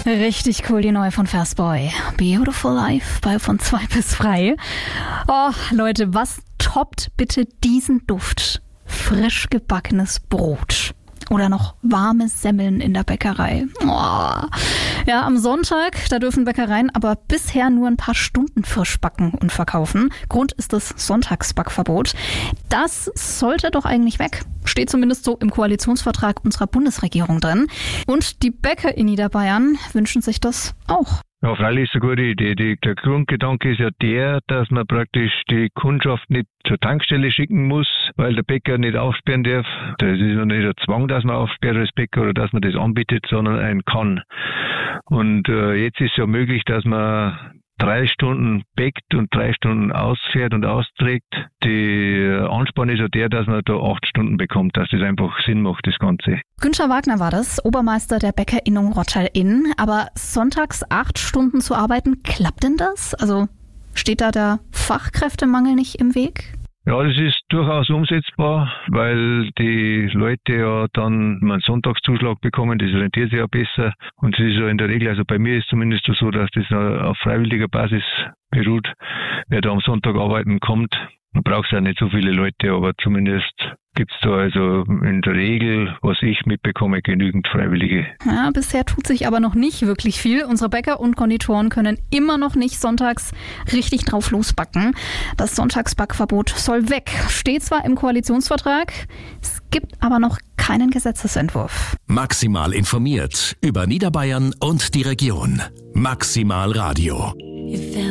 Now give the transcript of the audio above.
Richtig cool, die neue von Fastboy. Beautiful Life bei von 2 bis frei. Oh, Leute, was toppt bitte diesen Duft? Frisch gebackenes Brot. Oder noch warme Semmeln in der Bäckerei. Oh. Ja, am Sonntag, da dürfen Bäckereien aber bisher nur ein paar Stunden frisch backen und verkaufen. Grund ist das Sonntagsbackverbot. Das sollte doch eigentlich weg. Steht zumindest so im Koalitionsvertrag unserer Bundesregierung drin. Und die Bäcker in Niederbayern wünschen sich das auch. Ja, freilich ist eine gute Idee. Der Grundgedanke ist ja der, dass man praktisch die Kundschaft nicht zur Tankstelle schicken muss, weil der Bäcker nicht aufsperren darf. Das ist ja nicht ein Zwang, dass man aufsperrt als Bäcker oder dass man das anbietet, sondern ein kann. Und jetzt ist ja möglich, dass man 3 Stunden bäckt und 3 Stunden ausfährt und austrägt. Der Ansporn ist ja der, dass man da 8 Stunden bekommt, dass das einfach Sinn macht, das Ganze. Günther Wagner war das, Obermeister der Bäckerinnung Rottal-Inn. Aber sonntags 8 Stunden zu arbeiten, klappt denn das? Also steht da der Fachkräftemangel nicht im Weg? Ja, das ist durchaus umsetzbar, weil die Leute ja dann einen Sonntagszuschlag bekommen, das rentiert sich ja besser. Und es ist ja in der Regel, also bei mir ist zumindest so, dass das auf freiwilliger Basis beruht. Wer da am Sonntag arbeiten kommt, man braucht ja nicht so viele Leute, aber zumindest gibt's da also in der Regel, was ich mitbekomme, genügend Freiwillige. Ja, bisher tut sich aber noch nicht wirklich viel. Unsere Bäcker und Konditoren können immer noch nicht sonntags richtig drauf losbacken. Das Sonntagsbackverbot soll weg. Steht zwar im Koalitionsvertrag, es gibt aber noch keinen Gesetzesentwurf. Maximal informiert über Niederbayern und die Region. Maximal Radio.